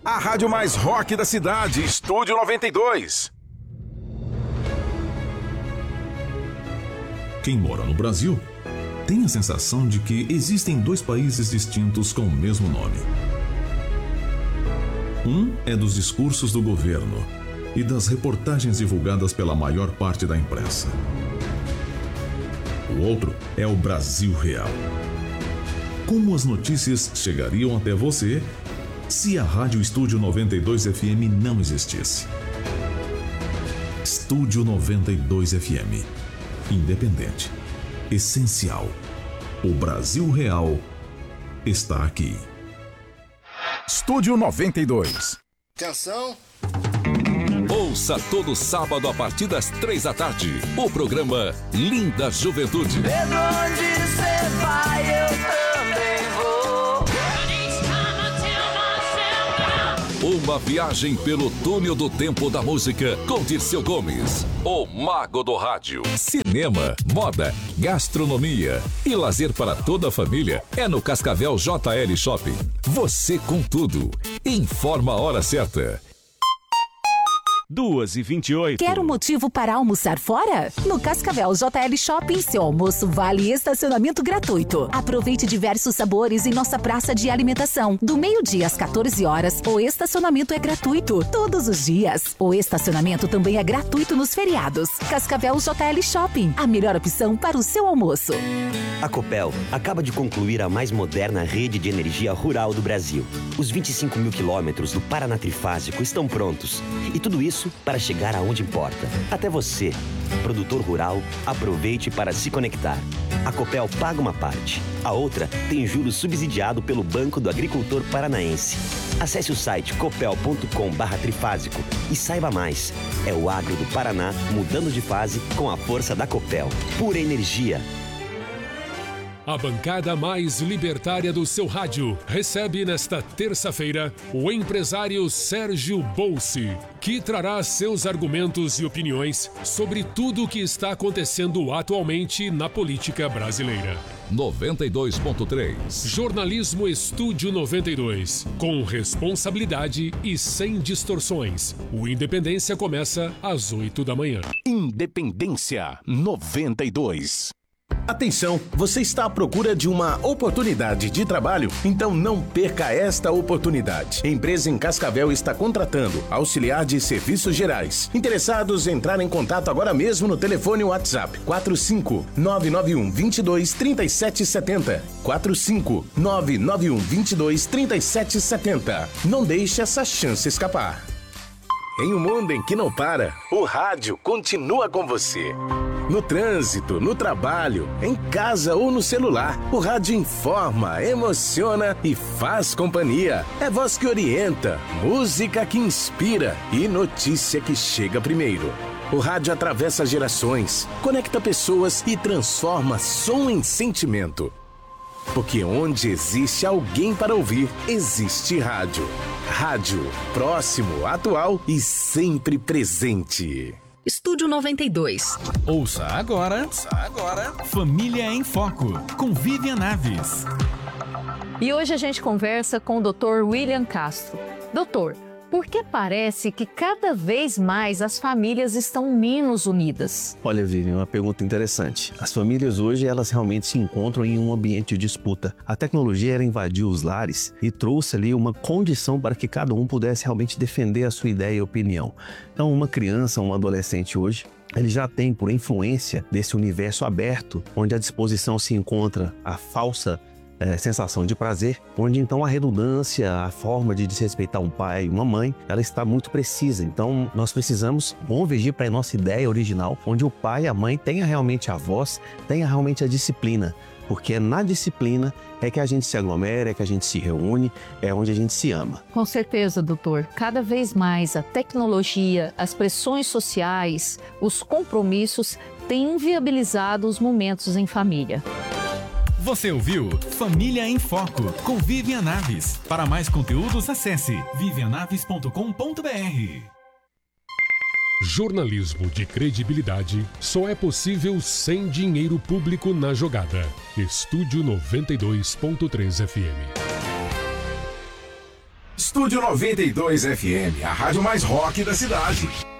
A rádio mais rock da cidade, Estúdio 92. Quem mora no Brasil tem a sensação de que existem dois países distintos com o mesmo nome. Um é dos discursos do governo e das reportagens divulgadas pela maior parte da imprensa. O outro é o Brasil real. Como as notícias chegariam até você se a Rádio Estúdio 92 FM não existisse? Estúdio 92 FM. Independente. Essencial. O Brasil real está aqui. Estúdio 92. Atenção. Ouça todo sábado a partir das 3 da tarde o programa Linda Juventude. Pedro, onde você vai, eu também vou. Uma viagem pelo túnel do tempo da música com Dirceu Gomes, o mago do rádio. Cinema, moda, gastronomia e lazer para toda a família é no Cascavel JL Shopping. Você com tudo. Informa a hora certa. 2h28. Quer um motivo para almoçar fora? No Cascavel JL Shopping, seu almoço vale estacionamento gratuito. Aproveite diversos sabores em nossa praça de alimentação. Do meio-dia às 14 horas, o estacionamento é gratuito. Todos os dias. O estacionamento também é gratuito nos feriados. Cascavel JL Shopping, a melhor opção para o seu almoço. A Copel acaba de concluir a mais moderna rede de energia rural do Brasil. Os 25 mil quilômetros do Paraná Trifásico estão prontos. E tudo isso para chegar aonde importa. Até você, produtor rural, aproveite para se conectar. A Copel paga uma parte. A outra tem juros subsidiado pelo Banco do Agricultor Paranaense. Acesse o site copel.com/trifásico e saiba mais. É o agro do Paraná mudando de fase com a força da Copel. Pura energia. A bancada mais libertária do seu rádio recebe nesta terça-feira o empresário Sérgio Bolsi, que trará seus argumentos e opiniões sobre tudo o que está acontecendo atualmente na política brasileira. 92.3. Jornalismo Estúdio 92. Com responsabilidade e sem distorções. O Independência começa às 8 da manhã. Independência 92. Atenção, você está à procura de uma oportunidade de trabalho? Então não perca esta oportunidade. A empresa em Cascavel está contratando auxiliar de serviços gerais. Interessados, entrar em contato agora mesmo no telefone WhatsApp 45991 22 3770. 45991 22 3770. Não deixe essa chance escapar. Em um mundo em que não para, o rádio continua com você. No trânsito, no trabalho, em casa ou no celular, o rádio informa, emociona e faz companhia. É voz que orienta, música que inspira e notícia que chega primeiro. O rádio atravessa gerações, conecta pessoas e transforma som em sentimento. Porque onde existe alguém para ouvir, existe rádio. Rádio, próximo, atual e sempre presente. Estúdio 92. Ouça agora. Família em Foco, com Vivian Naves. E hoje a gente conversa com o Dr. William Castro. Doutor, por que parece que cada vez mais as famílias estão menos unidas? Olha, Vivian, uma pergunta interessante. As famílias hoje, elas realmente se encontram em um ambiente de disputa. A tecnologia era invadiu os lares e trouxe ali uma condição para que cada um pudesse realmente defender a sua ideia e opinião. Então, uma criança, um adolescente hoje, ele já tem, por influência desse universo aberto, onde à disposição se encontra a falsa sensação de prazer, onde então a redundância, a forma de desrespeitar um pai e uma mãe, ela está muito precisa. Então nós precisamos convergir para a nossa ideia original, onde o pai e a mãe tenha realmente a voz, tenha realmente a disciplina, porque é na disciplina é que a gente se aglomera, é que a gente se reúne, é onde a gente se ama. Com certeza, doutor. Cada vez mais a tecnologia, as pressões sociais, os compromissos têm inviabilizado os momentos em família. Você ouviu Família em Foco, com Vivian Naves. Para mais conteúdos, acesse vivianaves.com.br. Jornalismo de credibilidade só é possível sem dinheiro público na jogada. Estúdio 92.3 FM. Estúdio 92 FM, a rádio mais rock da cidade.